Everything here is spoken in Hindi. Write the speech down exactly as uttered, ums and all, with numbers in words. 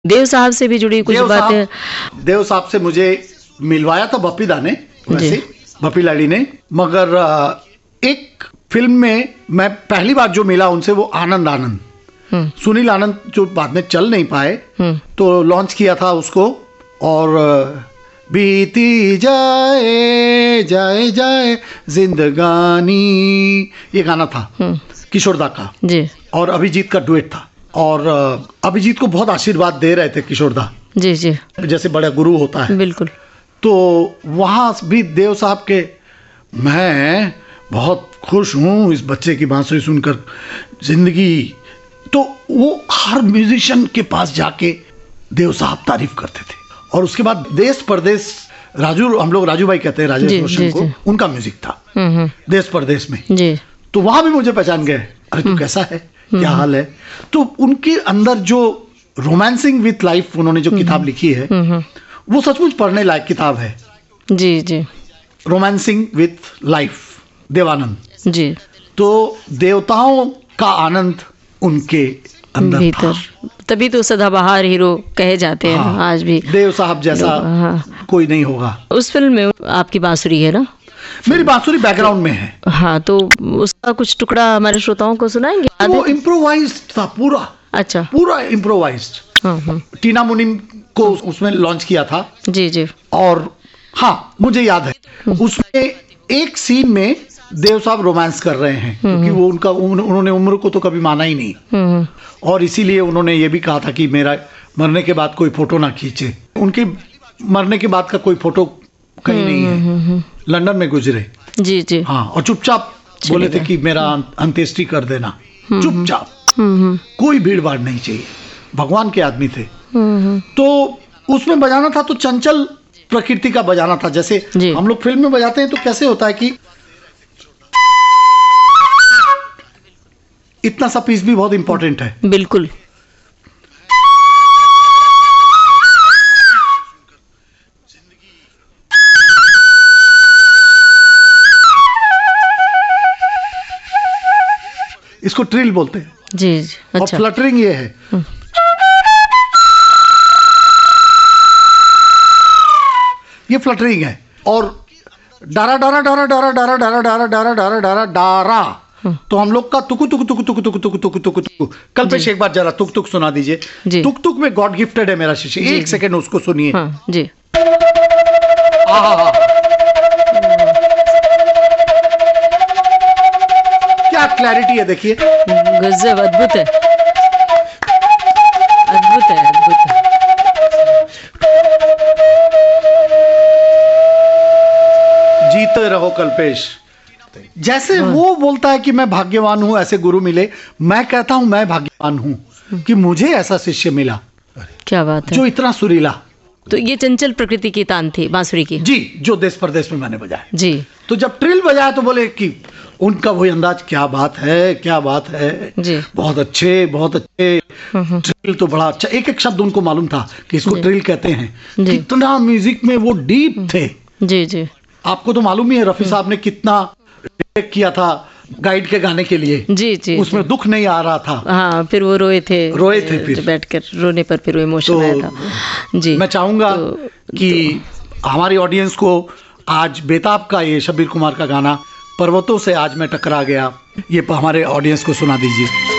देव साहब से भी जुड़ी कुछ देव बातें। साहब देव साहब से मुझे मिलवाया था बप्पी दा ने, वैसे बप्पी लाड़ी ने, मगर एक फिल्म में मैं पहली बार जो मिला उनसे वो आनंद आनंद सुनील आनंद जो बाद में चल नहीं पाए तो लॉन्च किया था उसको, और बीती जाए जाए जाए जिंदगानी ये गाना था किशोर दा का जी, और अभिजीत का डुएट था, और अभिजीत को बहुत आशीर्वाद दे रहे थे किशोर दा जी जी, जैसे बड़ा गुरु होता है बिल्कुल। तो वहाँ भी देव साहब के मैं बहुत खुश हूँ इस बच्चे की बांसुरी सुनकर जिंदगी, तो वो हर म्यूजिशियन के पास जाके देव साहब तारीफ करते थे। और उसके बाद देश परदेश, राजू हम लोग राजू भाई कहते हैं राजेश रोशन को, उनका म्यूजिक था देश परदेश में जी। तो वहां भी मुझे पहचान गए, अरे तू कैसा है, क्या हाल है। तो उनके अंदर जो रोमांसिंग विथ लाइफ उन्होंने जो किताब लिखी है वो सचमुच पढ़ने लायक किताब है जी जी, रोमांसिंग विथ लाइफ, देवानंद जी। तो देवताओं का आनंद उनके अंदर भीतर, तभी तो सदाबहार हीरो कहे जाते हैं। हाँ, आज भी देव साहब जैसा हाँ, कोई नहीं होगा। उस फिल्म में आपकी बांसुरी है ना? मेरी बांसुरी बैकग्राउंड में है। हाँ, तो उसका कुछ टुकड़ा हमारे श्रोताओं को सुनाएंगे? वो इम्प्रोवाइज्ड था पूरा। अच्छा, पूरा इम्प्रोवाइज्ड। टीना मुनीम को उसमें लॉन्च किया था जी जी। और हाँ, मुझे याद है उसमें एक सीन में देव साहब रोमांस कर रहे हैं क्योंकि वो उनका उन्होंने उम्र को तो कभी माना ही नहीं, और इसीलिए उन्होंने ये भी कहा था कि मेरा मरने के बाद कोई फोटो ना खींचे। उनके मरने के बाद का कोई फोटो कहीं नहीं है, लंदन में गुजरे जी जी। हाँ, और चुपचाप बोले थे कि मेरा अंत्येष्टि कर देना, चुपचाप, कोई भीड़ भाड़ नहीं चाहिए, भगवान के आदमी थे। तो उसमें बजाना था तो चंचल प्रकृति का बजाना था, जैसे हम लोग फिल्म में बजाते हैं तो कैसे होता है कि इतना सा पीस भी बहुत इंपॉर्टेंट है। बिल्कुल। इसको ट्रिल बोलते हैं जी जी। अच्छा। और फ्लटरिंग ये है, ये फ्लटरिंग है। और डारा डारा डारा डारा डारा डारा डारा डारा डारा डारा डारा तो हम लोग का तुकु तुकु तुकु तुकु तुकु तुकु तुकु तुकु तुकु कल्पेश एक बार जरा तुक तुक सुना दीजिए। तुक तुक में गॉड गिफ्टेड है मेरा शिष्य, एक सेकंड उसको सुनिए जी। क्या क्लैरिटी है, देखिए, गजब, अद्भुत है, अद्भुत है, अद्भुत है। जीते रहो कल्पेश। जैसे वो बोलता है कि मैं भाग्यवान हूं ऐसे गुरु मिले, मैं कहता हूं मैं भाग्यवान हूं कि मुझे ऐसा शिष्य मिला। क्या बात है, जो इतना सुरीला। तो ये चंचल प्रकृति की तान थी बांसुरी की जी, जो देश परदेश में मैंने बजाया जी। तो जब ट्रिल बजाया तो बोले कि उनका वही अंदाज, क्या बात है, क्या बात है जी, बहुत अच्छे, बहुत अच्छे। ट्रिल तो बड़ा अच्छा, एक एक शब्द उनको मालूम था कि इसको ट्रिल कहते हैं। कितना म्यूजिक में वो डीप थे जी जी। आपको तो मालूम ही है रफी साहब ने कितना किया था गाइड के गाने के लिए जी जी, उसमें जी। दुख नहीं आ रहा था। हाँ, फिर वो रोए थे रोए थे फिर बैठकर रोने पर फिर वो इमोशन तो, आया था जी। मैं चाहूंगा तो, कि तो, हमारी ऑडियंस को आज बेताब का ये शब्बीर कुमार का गाना पर्वतों से आज मैं टकरा गया, ये हमारे ऑडियंस को सुना दीजिए।